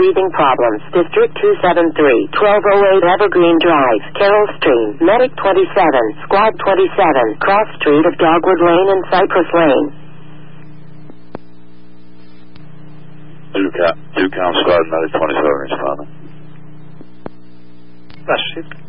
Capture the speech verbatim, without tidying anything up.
breathing problems. District two seven three, twelve oh eight Evergreen Drive, Carroll Stream, Medic twenty-seven, Squad twenty-seven, Cross Street of Dogwood Lane and Cypress Lane. Two count, two count Squad, Medic twenty-seven, responding. That's it.